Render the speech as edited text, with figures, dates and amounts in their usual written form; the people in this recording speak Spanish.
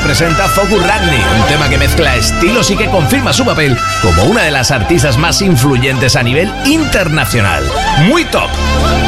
presenta Focus Ragni, un tema que mezcla estilos y que confirma su papel como una de las artistas más influyentes a nivel internacional. Muy top.